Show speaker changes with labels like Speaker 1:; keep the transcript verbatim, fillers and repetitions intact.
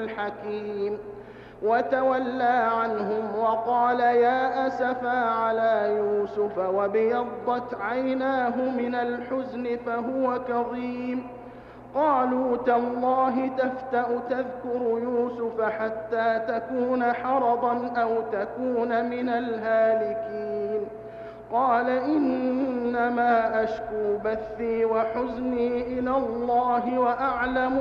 Speaker 1: الحكيم. وتولى عنهم وقال يا أسفا على يوسف وابيضت عيناه من الحزن فهو كظيم. قالوا تالله تفتأ تذكر يوسف حتى تكون حرضا أو تكون من الهالكين. قال إنما أشكو بثي وحزني إلى الله وأعلم